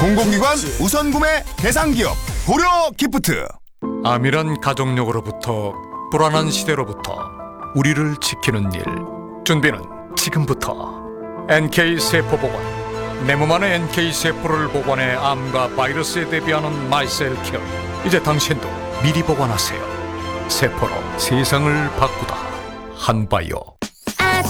공공기관 우선구매 대상기업 고려기프트. 암이란 가족력으로부터 불안한 시대로부터 우리를 지키는 일. 준비는 지금부터. NK세포보건, 내 몸 안의 NK세포를 보관해 암과 바이러스에 대비하는 마이셀케어. 이제 당신도 미리 보관하세요. 세포로 세상을 바꾸다. 한바이오.